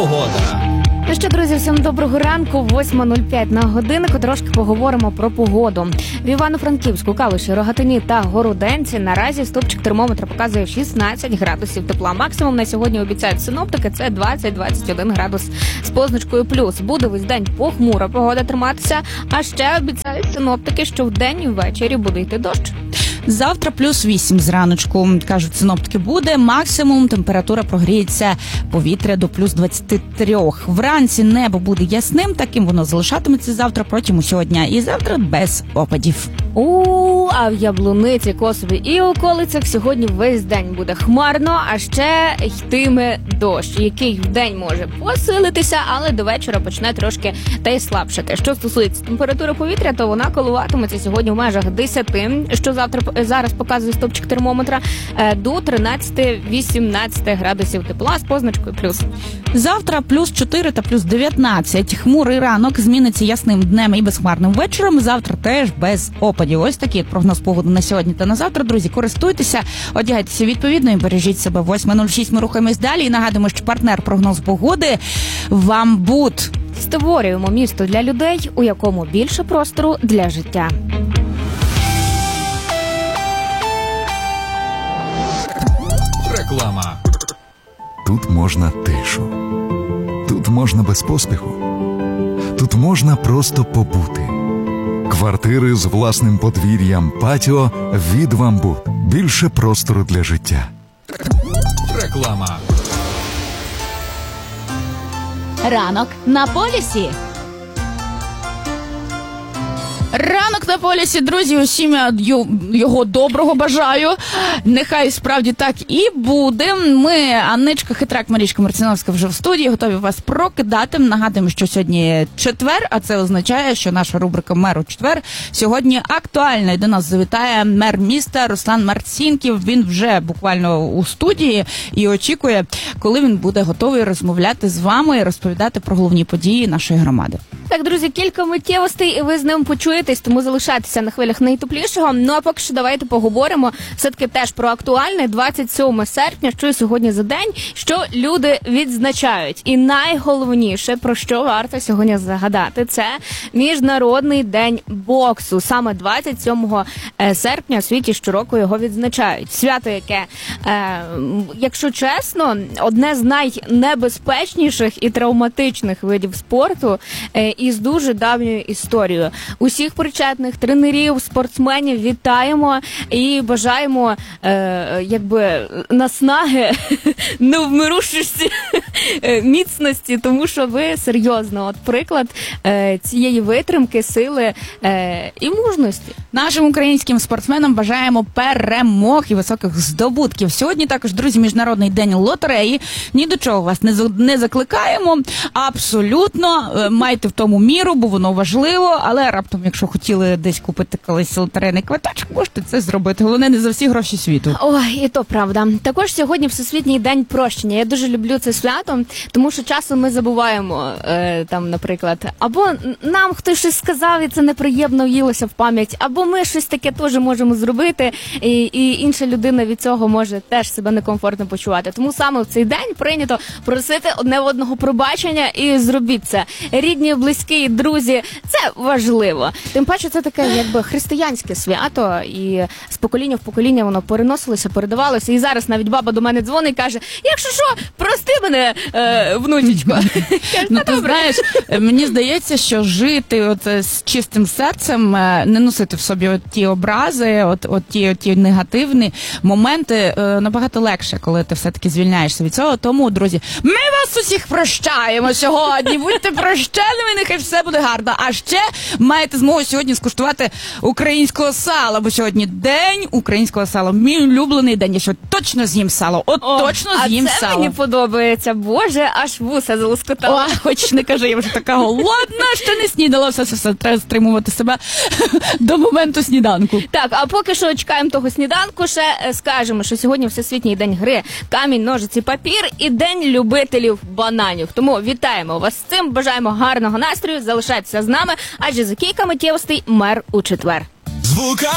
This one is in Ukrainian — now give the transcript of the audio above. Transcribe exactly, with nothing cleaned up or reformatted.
Погода. Ну що, друзі, всім доброго ранку, восьма нуль п'ять на годиннику, трошки поговоримо про погоду. В Івано-Франківську, Калуші, Рогатині та Городенці наразі стопчик термометра показує шістнадцять градусів тепла. Максимум на сьогодні обіцяють синоптики – це двадцять - двадцять один градус з позначкою плюс. Буде весь день похмура погода триматися, а ще обіцяють синоптики, що вдень і ввечері буде йти дощ. Завтра плюс вісім зраночку, кажуть синоптики, буде. Максимум температура прогріється повітря до плюс двадцяти трьох. Вранці небо буде ясним, таким воно залишатиметься завтра протягом усього дня. І завтра без опадів. У, а в Яблуниці, Косові і околицях сьогодні весь день буде хмарно, а ще йтиме дощ, який вдень може посилитися, але до вечора почне трошки та й слабшати. Що стосується температури повітря, то вона коливатиметься сьогодні в межах десяти, що завтра зараз показує стопчик термометра, до тринадцяти - вісімнадцяти градусів тепла з позначкою плюс. Завтра плюс чотири та плюс дев'ятнадцять. Хмурий ранок зміниться ясним днем і безхмарним вечором. Завтра теж без опадів. Ось такий прогноз погоди на сьогодні та на завтра. Друзі, користуйтеся, одягайтеся відповідно і бережіть себе. восьма нуль шість ми рухаємось далі і нагадуємо, що партнер прогноз погоди «Вамбут». Створюємо місто для людей, у якому більше простору для життя. Реклама. Тут можна тишу. Тут можна без поспіху. Тут можна просто побути. Квартири з власним подвір'ям, патіо від «Вамбут». Більше простору для життя. Реклама. Ранок на полюсі. Ранок на полюсі, друзі, усім я його доброго бажаю. Нехай справді так і буде. Ми, Анничка Хитрак, Марічка Марциновська вже в студії, готові вас прокидати. Нагадуємо, що сьогодні четвер, а це означає, що наша рубрика «Мер у четвер» сьогодні актуальна. І до нас завітає мер міста Руслан Марцінків. Він вже буквально у студії і очікує, коли він буде готовий розмовляти з вами і розповідати про головні події нашої громади. Так, друзі, кілька миттєвостей, і ви з ним почуєтесь, тому залишайтеся на хвилях найтеплішого. Ну, а поки що давайте поговоримо все-таки теж про актуальне двадцять сьоме серпня, що і сьогодні за день, що люди відзначають. І найголовніше, про що варто сьогодні загадати, це Міжнародний день боксу. Саме двадцять сьомого серпня у світі щороку його відзначають. Свято, яке, е, якщо чесно, одне з найнебезпечніших і травматичних видів спорту, е, і з дуже давньою історією. Усіх причетних тренерів, спортсменів вітаємо і бажаємо е, якби наснаги, невмирущості, міцності, тому що ви серйозно, от приклад е, цієї витримки, сили е, і мужності. Нашим українським спортсменам бажаємо перемог і високих здобутків. Сьогодні також, друзі, Міжнародний день лотереї. Ні до чого вас не, не закликаємо. Абсолютно. Майте в тому міру, бо воно важливо. Але раптом, якщо хотіли десь купити колись лотерейний квиточок, можете це зробити. Головне, не за всі гроші світу. Ой, і то правда. Також сьогодні Всесвітній день прощення. Я дуже люблю це свято, тому що часом ми забуваємо, е, там, наприклад, або нам хтось щось сказав, і це неприємно в'їлося в пам'ять, або ми щось таке теж можемо зробити, і, і інша людина від цього може теж себе некомфортно почувати. Тому саме в цей день прийнято просити одне в одного пробачення і зробіть це. Рідні, близькі, друзі, це важливо. Тим паче це таке якби християнське свято, і з покоління в покоління воно переносилося, передавалося. І зараз навіть баба до мене дзвонить і каже: якщо що, прости мене, е, внучечко. Ну, ти знаєш, мені здається, що жити от з чистим серцем, не носити в собі от ті образи, от, от ті, от ті негативні моменти набагато легше, коли ти все-таки звільняєшся від цього. Тому, друзі, ми вас усіх прощаємо сьогодні. Будьте прощеними, нехай все буде гарно. А ще маєте змогу сьогодні скуштувати українського сала, бо сьогодні день українського сала. Мій улюблений день. Я що точно з'їм сало. От О, точно з'їм сало. А це мені подобається. Боже, аж вуса залоскотала. О, хоч не кажи, я вже така голодна, що не снідала. Все, все, все, треба стримувати себе до моменту сніданку. Так, а поки що чекаємо того сніданку, ще скажемо, що сьогодні Всесвітній день гри камінь, ножиці, папір і день любителів бананів. Тому вітаємо вас з цим, бажаємо гарного настрою, залишайтеся з нами, адже за кілька миттєвостей мер у четвер. Звука